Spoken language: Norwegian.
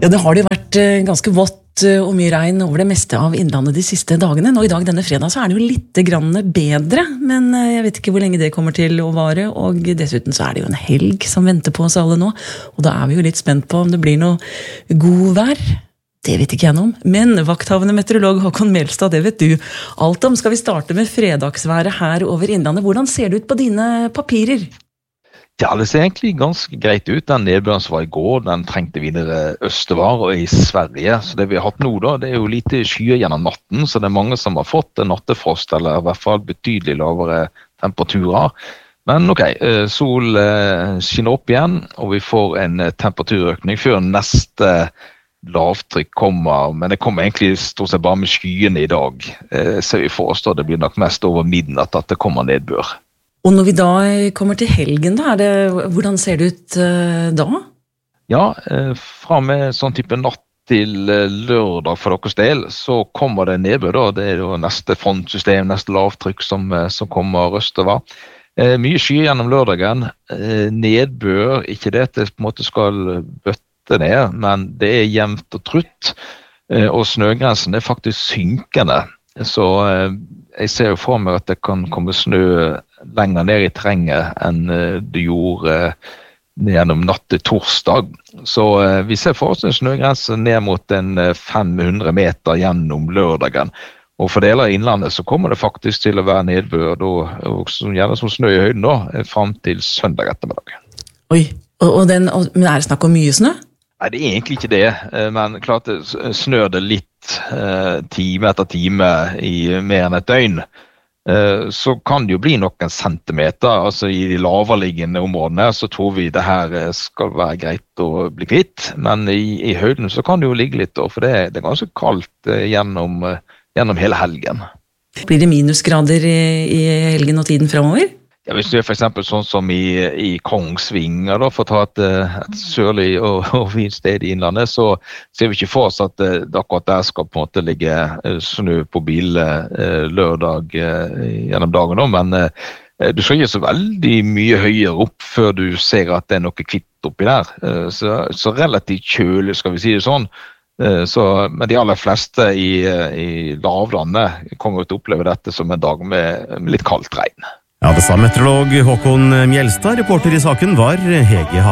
Ja, det har det vært ganske vått og mye regn over det meste av innlandet de siste dagene. Nå i dag, denne fredag, så det jo litt grann bedre, men jeg vet ikke hvor lenge det kommer til å vare, og dessuten så det jo en helg som venter på oss alle nå, og da vi jo litt spent på om det blir noe god vær. Det vet ikke jeg noe om, men vakthavende meteorolog Håkon Melstad, det vet du alt om. Skal vi starte med fredagsværet her over innlandet? Hvordan ser det ut på dine papirer? Ja, det ser egentlig ganske greit ut. Den nedbøren som var i går, den trengte videre østover og i Sverige. Så det vi har hatt nå da, det jo lite skyer gjennom natten, så det mange som har fått nattefrost, eller i hvert fall betydelig lavere temperaturer. Men ok, sol skinner opp igjen, og vi får en temperaturøkning før neste lavtrykk kommer, men det kommer egentlig stort sett bare med skyene i dag. Så vi forstår det blir nok mest over midnatt at det kommer nedbør. Og når vi da kommer til helgen, da, hvordan ser det ut da? Ja, fra med sånn type natt til lørdag for deres del, så kommer det nedbør da. Det da neste frontsystem, neste lavtrykk som kommer østover. Mye skyer gjennom lørdagen. Nedbør, ikke det at det på en måte skal bøtte ned, men det jevnt og trutt. Og snøgrensen faktisk synkende. Så jeg ser jo for meg at det kan komme snø lenger ned i terrenget enn det gjorde gjennom natt til torsdag. Så vi ser for oss en snøgrense ned mot en 500 meter gjennom lørdagen. Og for deler av innlandet så kommer det faktisk til å være nedbør, og gjerne som snø i høyden da, frem til søndag ettermiddag. Oi, men det snakk om mye snø? Nei, det egentlig ikke det, men klart det snør det litt time etter time i mer enn et døgn. Så kan det jo bli noen centimeter, altså i de laverliggende områdene, så tror vi det her skal være greit å bli kvitt, men i høyden så kan det jo ligge litt, for det ganske kaldt gjennom hele helgen. Blir det minusgrader i helgen og tiden fremover? Ja, hvis det for eksempel sånn som i Kongsvinger, da, for å ta et sørlig og fint sted i innlandet, så ser vi ikke for oss at akkurat der skal på en måte ligge snø på bilen lørdag gjennom dagen nå, men du skal ikke så veldig mye høyere opp før du ser at det noe kvitt oppi der. Så relativt kjølig, skal vi si det sånn. Men de aller fleste i lavlandet kommer til å oppleve dette som en dag med litt kaldt regn. Ja, det sa meteorolog Håkon Mjelstad. Reporter i saken var Hege Hagen.